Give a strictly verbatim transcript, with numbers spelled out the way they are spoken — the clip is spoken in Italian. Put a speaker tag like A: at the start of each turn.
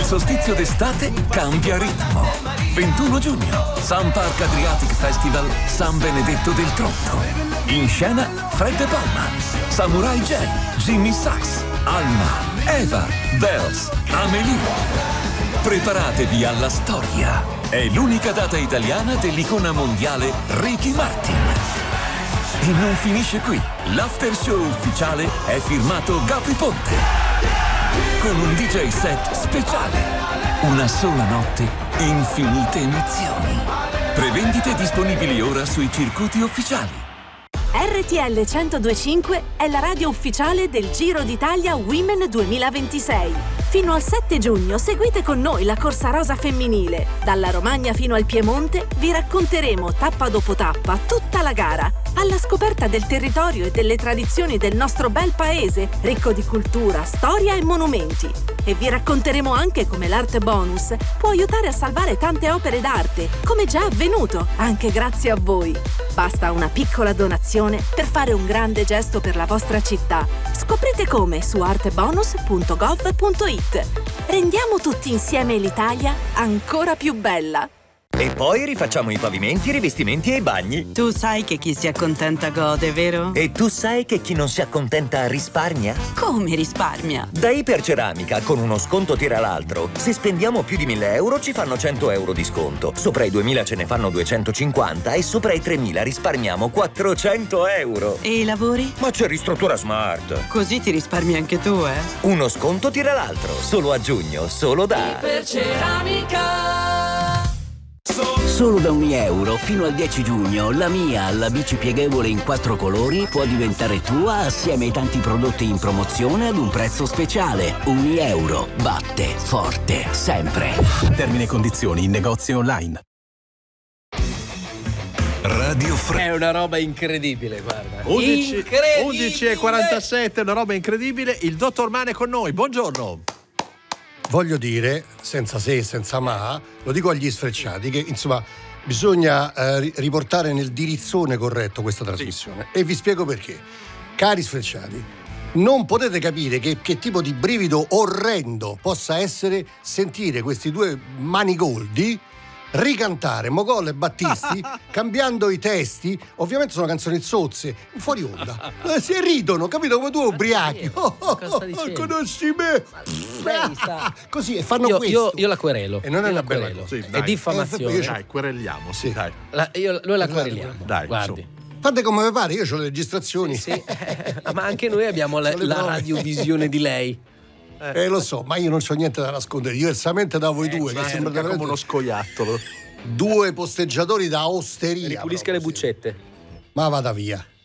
A: solstizio d'estate cambia ritmo. ventuno giugno, Sun Park Adriatic Festival San Benedetto del Tronto. In scena Fred De Palma, Samurai J, Jimmy Sachs, Alma, Eva, Bells, Amelie. Preparatevi alla storia. È l'unica data italiana dell'icona mondiale Ricky Martin. E non finisce qui. L'after show ufficiale è firmato Gabri Ponte. Con un D J set speciale. Una sola notte, infinite emozioni. Prevendite disponibili ora sui circuiti ufficiali.
B: R T L centodue e cinque è la radio ufficiale del Giro d'Italia Women duemilaventisei. Fino al sette giugno seguite con noi la corsa rosa femminile. Dalla Romagna fino al Piemonte vi racconteremo tappa dopo tappa tutta la gara, alla scoperta del territorio e delle tradizioni del nostro bel paese, ricco di cultura, storia e monumenti. E vi racconteremo anche come l'arte bonus può aiutare a salvare tante opere d'arte, come già avvenuto, anche grazie a voi. Basta una piccola donazione per fare un grande gesto per la vostra città. Scoprite come su artebonus punto gov punto it. Rendiamo tutti insieme l'Italia ancora più bella.
C: E poi rifacciamo i pavimenti, i rivestimenti e i bagni.
D: Tu sai che chi si accontenta gode, vero?
C: E tu sai che chi non si accontenta risparmia?
D: Come risparmia?
C: Da Iperceramica, con uno sconto tira l'altro. Se spendiamo più di mille euro ci fanno cento euro di sconto. Sopra i duemila ce ne fanno duecentocinquanta e sopra i tremila risparmiamo quattrocento euro.
D: E i lavori?
C: Ma c'è Ristruttura Smart.
D: Così ti risparmi anche tu, eh?
C: Uno sconto tira l'altro. Solo a giugno, solo da
E: Iperceramica.
F: Solo da un euro fino al dieci giugno la mia, la bici pieghevole in quattro colori, può diventare tua assieme ai tanti prodotti in promozione ad un prezzo speciale. Un euro batte forte sempre.
G: Termine e condizioni in negozi online.
H: Radio Fre-
I: È una roba incredibile, guarda.
J: undici,
I: Incredibile.
J: undici e quarantasette, una roba incredibile. Il dottor Mane con noi, buongiorno.
K: Voglio dire, senza se e senza ma, lo dico agli sfrecciati, che insomma bisogna eh, riportare nel dirizzone corretto questa trasmissione. Sì. E vi spiego perché. Cari sfrecciati, non potete capire che, che tipo di brivido orrendo possa essere sentire questi due manigoldi ricantare Mogol e Battisti cambiando i testi. Ovviamente sono canzoni zozze, fuori onda, eh, si ridono, capito, come due ubriachi. Oh, oh, oh, oh, conosci me?
I: Sta...
K: Così, e fanno
I: io,
K: questo.
I: Io, io la querelo.
K: E non è
I: io
K: una bella cosa.
J: Sì,
I: è diffamazione.
J: Eh, dai, quereliamo, sì, dai.
I: La, io, noi la quereliamo.
J: Dai,
I: guardi.
J: su.
K: Fate come vi pare, io ho le registrazioni.
I: Sì, sì. Ma anche noi abbiamo la, la radiovisione di lei.
K: Eh, eh, lo so, ma io non c'ho niente da nascondere, diversamente da voi
I: eh,
K: due, che
J: sembra
K: sembrate
J: come uno scoiattolo.
K: Due posteggiatori da osteria.
I: Ripulisca le buccette.
K: Ma vada via.